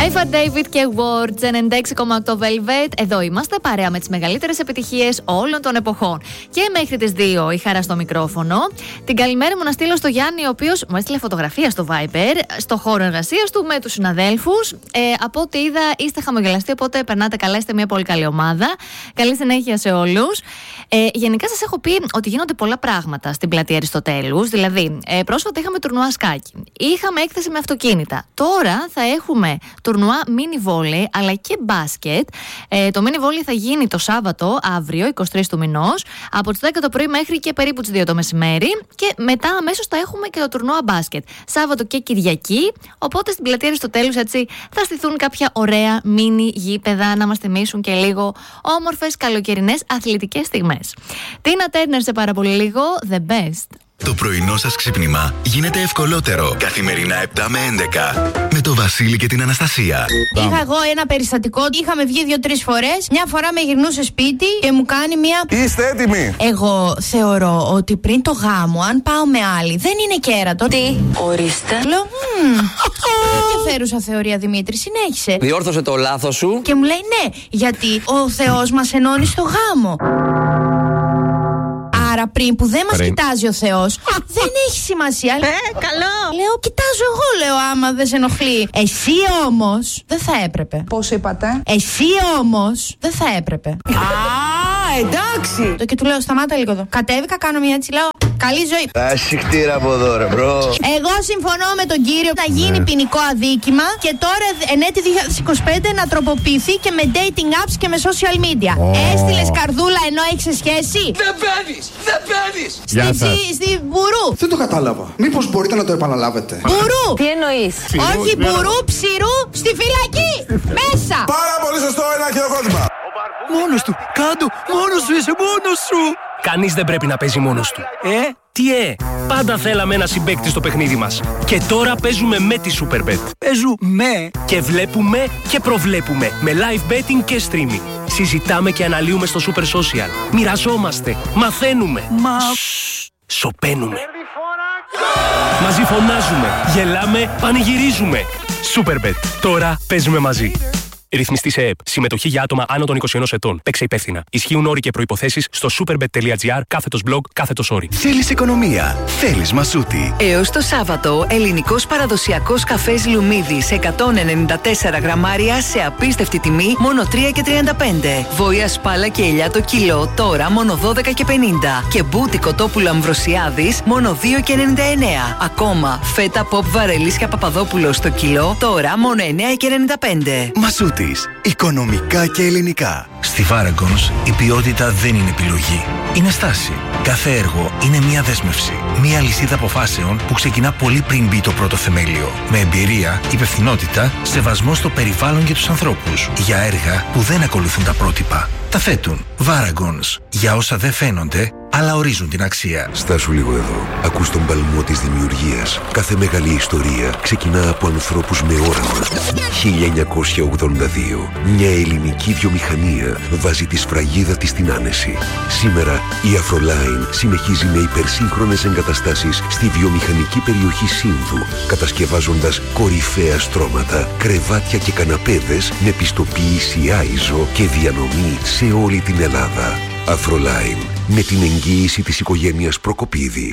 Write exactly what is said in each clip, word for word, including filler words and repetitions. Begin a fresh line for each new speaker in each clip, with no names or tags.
Άιφα David και Words ενενήντα έξι κόμμα οκτώ Velvet. Εδώ είμαστε παρέα με τις μεγαλύτερες επιτυχίες όλων των εποχών. Και μέχρι τις δύο η χαρά στο μικρόφωνο. Την καλημέρα μου να στείλω στο Γιάννη, ο οποίος μου έστειλε φωτογραφία στο Viber, στο χώρο εργασίας του με τους συναδέλφους. Ε, από ό,τι είδα είστε χαμογελαστοί, οπότε περνάτε καλά, είστε μια πολύ καλή ομάδα. Καλή συνέχεια σε όλους. Ε, γενικά σας έχω πει ότι γίνονται πολλά πράγματα στην πλατεία Αριστοτέλους. Δηλαδή, ε, πρόσφατα είχαμε τουρνουά σκάκι. Είχαμε έκθεση με αυτοκίνητα. Τώρα θα έχουμε τουρνουά μίνι βόλεϊ αλλά και μπάσκετ. Ε, το μίνι βόλεϊ θα γίνει το Σάββατο, αύριο, εικοστή τρίτη του μηνός, από τις δέκα το πρωί μέχρι και περίπου τις δύο το μεσημέρι. Και μετά αμέσως θα έχουμε και το τουρνουά μπάσκετ. Σάββατο και Κυριακή. Οπότε στην πλατεία Αριστοτέλους έτσι θα στηθούν κάποια ωραία μίνι γήπεδα να μας θυμίσουν και λίγο όμορφες καλοκαιρινές αθλητικές στιγμές. Τίνα Τέρνερ σε πάρα πολύ λίγο. The best.
Το πρωινό σας ξύπνημα γίνεται ευκολότερο. Καθημερινά επτά με έντεκα. Με το Βασίλη και την Αναστασία.
Είχα εγώ ένα περιστατικό. Είχαμε βγει δύο-τρεις φορές. Μια φορά με γυρνούσε σπίτι και μου κάνει μια.
Είστε έτοιμοι?
Εγώ θεωρώ ότι πριν το γάμο, αν πάω με άλλη, δεν είναι κέρατο.
Τι, ορίστε.
Λέω, ενδιαφέρουσα θεωρία, Δημήτρη. Συνέχισε.
Διόρθωσε το λάθος σου.
Και μου λέει ναι, γιατί ο Θεός μας ενώνει στο γάμο. Άρα πριν που δεν μας πριν. κοιτάζει ο Θεός, δεν έχει σημασία.
Ε, καλό.
Λέω, κοιτάζω εγώ, λέω, άμα δεν σε ενοχλεί. Εσύ όμως δεν θα έπρεπε.
Πώς είπατε?
Εσύ όμως δεν θα έπρεπε.
Α, εντάξει.
Το και του λέω, σταμάτα λίγο εδώ. Κατέβηκα, κάνω μια έτσι, λέω, καλή ζωή.
Τα συχτήρα από εδώ, ρε μπρο.
Εγώ συμφωνώ με τον κύριο να γίνει ναι. ποινικό αδίκημα και τώρα εν έτη δύο χιλιάδες είκοσι πέντε να τροποποιηθεί και με dating apps και με social media. Oh. Έστειλες καρδούλα ενώ έχεις σχέση?
Δεν μπαίνεις! Δεν μπαίνεις!
Στη, στη, στη μπουρού.
Δεν το κατάλαβα. Μήπως μπορείτε να το επαναλάβετε?
Μπουρού!
Τι εννοείς?
Όχι μπουρού, ψηρού, στη φυλακή! Μέσα!
Πάρα πολύ σωστό, ένα χειροκρότημα.
Μόνος του! Κάντο! Μόνος σου είσαι, μόνος σου!
Κανείς δεν πρέπει να παίζει μόνος του.
Ε?
Τι ε! Πάντα θέλαμε ένα συμπαίκτη στο παιχνίδι μας. Και τώρα παίζουμε με τη Superbet.
Παίζουμε!
Και βλέπουμε και προβλέπουμε με live betting και streaming. Συζητάμε και αναλύουμε στο Super Social. Μοιραζόμαστε, μαθαίνουμε.
Μα...
Σωπαίνουμε. Μαζί φωνάζουμε, γελάμε, πανηγυρίζουμε. Superbet. Τώρα παίζουμε μαζί. Ρυθμιστή σε ΕΕΠ. Συμμετοχή για άτομα άνω των είκοσι ενός ετών. Παίξε υπεύθυνα. Ισχύουν όροι και προϋποθέσεις στο superbet.gr κάθετος blog κάθετος όροι.
Θέλεις οικονομία. Θέλεις Μασούτη.
Έως το Σάββατο, ελληνικός παραδοσιακός καφές Λουμίδης εκατόν ενενήντα τέσσερα γραμμάρια σε απίστευτη τιμή, μόνο τρία και τριάντα πέντε. Βόηα σπάλα και ελιά το κιλό, τώρα μόνο δώδεκα και πενήντα. Και μπούτι κοτόπουλο Αμβροσιάδης, μόνο δύο και ενενήντα εννέα. Ακόμα, φέτα ποπ Βαρελίσια Παπαδόπουλο στο κιλό, τώρα μόνο εννέα και ενενήντα πέντε.
Μασούτη. Οικονομικά και ελληνικά. Στη Varagons η ποιότητα δεν είναι επιλογή. Είναι στάση. Κάθε έργο είναι μια δέσμευση. Μια λυσίδα αποφάσεων που ξεκινά πολύ πριν μπει το πρώτο θεμέλιο. Με εμπειρία, υπευθυνότητα, σεβασμό στο περιβάλλον και τους ανθρώπους. Για έργα που δεν ακολουθούν τα πρότυπα. Τα θέτουν. Varagons. Για όσα δεν φαίνονται, αλλά ορίζουν την αξία.
Στάσου λίγο εδώ. Ακούς τον παλμό της δημιουργίας. Κάθε μεγάλη ιστορία ξεκινά από ανθρώπους με όραμα. χίλια εννιακόσια ογδόντα δύο. Μια ελληνική βιομηχανία βάζει τη σφραγίδα της στην άνεση. Σήμερα η Afroline συνεχίζει με υπερσύγχρονες εγκαταστάσεις στη βιομηχανική περιοχή Σύνδου, κατασκευάζοντας κορυφαία στρώματα, κρεβάτια και καναπέδες με πιστοποίηση άιζο και διανομή σε όλη την Ελλάδα. Afroline, με την εγγύηση της οικογένειας Προκοπίδη.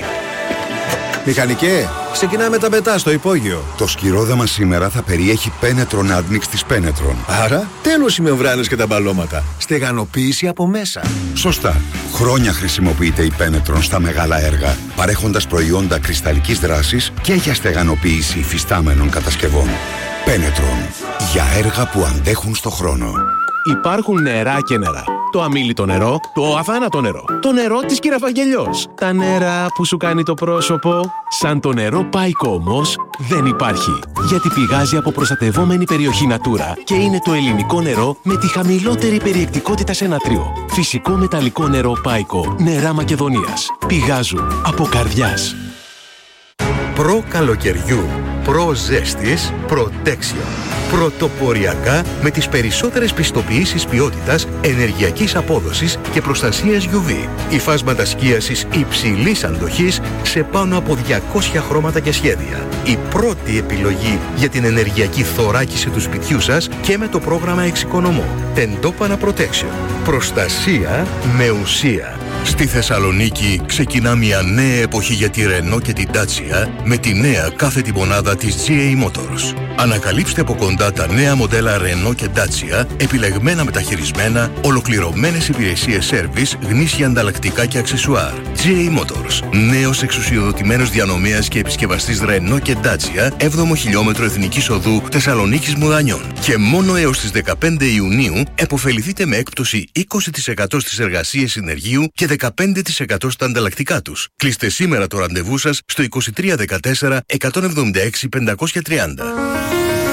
Μηχανικέ, ξεκινάμε τα μετά στο υπόγειο.
Το σκυρόδεμα σήμερα θα περιέχει Penetron Admix της Penetron.
Άρα, τέλος οι μεμβράνες και τα μπαλώματα. Στεγανοποίηση από μέσα.
Σωστά. Χρόνια χρησιμοποιείται η Penetron στα μεγάλα έργα, παρέχοντας προϊόντα κρυσταλλικής δράσης και για στεγανοποίηση υφιστάμενων κατασκευών. Penetron, για έργα που αντέχουν στο χρόνο.
Υπάρχουν νερά και νερά. Το αμίλυτο νερό, το αθάνατο νερό. Το νερό της Κυραφαγγελιός. Τα νερά που σου κάνει το πρόσωπο. Σαν το νερό Πάικο όμως δεν υπάρχει. Γιατί πηγάζει από προστατευόμενη περιοχή Natura και είναι το ελληνικό νερό με τη χαμηλότερη περιεκτικότητα σε νατρίο. Φυσικό μεταλλικό νερό Πάικο. Νερά Μακεδονίας. Πηγάζουν από καρδιάς.
Προ καλοκαιριού. Προ ζέστης. Protection.
Πρωτοποριακά με τις περισσότερες πιστοποιήσεις ποιότητας, ενεργειακής απόδοσης και προστασίας γιου βι. Υφάσματα σκίασης υψηλής αντοχής σε πάνω από διακόσια χρώματα και σχέδια. Η πρώτη επιλογή για την ενεργειακή θωράκιση του σπιτιού σας και με το πρόγραμμα Εξοικονομώ. Τεντόπανα Protection. Προστασία με ουσία. Στη Θεσσαλονίκη ξεκινά μια νέα εποχή για τη Renault και την Dacia με τη νέα κάθετη μονάδα της τζι έι Motors. Ανακαλύψτε από κοντά τα νέα μοντέλα Renault και Dacia, επιλεγμένα μεταχειρισμένα, ολοκληρωμένες υπηρεσίες σέρβις, γνήσια ανταλλακτικά και αξεσουάρ. τζι έι Motors. Νέος εξουσιοδοτημένος διανομέας και επισκευαστής Renault και Dacia, έβδομο χιλιόμετρο Εθνικής Οδού Θεσσαλονίκης Μουδανιών. Και μόνο έως τις δεκαπέντε Ιουνίου επωφεληθείτε με έκπτωση είκοσι τοις εκατό στις εργασίες συνεργείου και δεκαπέντε τοις εκατό στα ανταλλακτικά τους. Κλείστε σήμερα το ραντεβού σας στο είκοσι τρία δεκατέσσερα εκατόν εβδομήντα έξι πεντακόσια τριάντα.